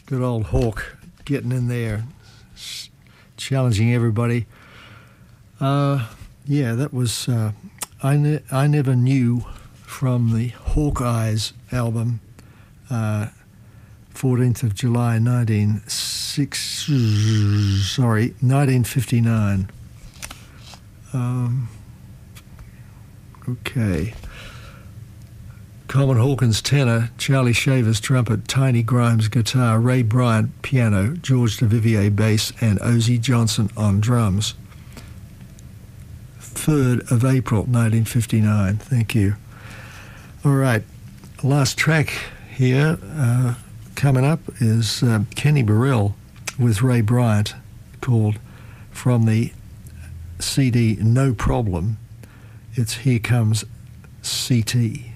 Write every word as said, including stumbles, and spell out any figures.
Good old Hawk getting in there, challenging everybody. Uh, yeah, that was uh, I, ne- I Never Knew from the Hawkeyes album, uh, fourteenth of July, nineteen six, sorry, nineteen fifty-nine. Um, okay. Coleman Hawkins tenor, Charlie Shavers trumpet, Tiny Grimes guitar, Ray Bryant piano, George DeVivier bass, and Ozzie Johnson on drums. third of April, nineteen fifty-nine. Thank you. All right, last track here uh, coming up is uh, Kenny Burrell with Ray Bryant, called from the C D No Problem. It's Here Comes C T.